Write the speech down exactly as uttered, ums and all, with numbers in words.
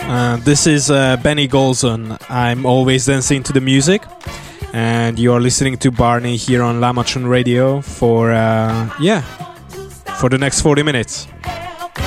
Uh, this is uh, Benny Golson. I'm always dancing to the music, and you are listening to Barney here on La Machun Radio for uh, yeah, for the next forty minutes.